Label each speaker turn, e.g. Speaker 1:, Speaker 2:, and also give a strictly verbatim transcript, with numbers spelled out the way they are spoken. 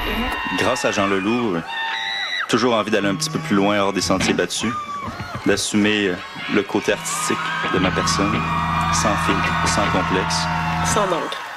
Speaker 1: Grâce à Jean Leloup, euh, toujours envie d'aller un petit peu plus loin hors des sentiers battus, d'assumer euh, le côté artistique de ma personne, sans filtre, sans complexe.
Speaker 2: Sans encre.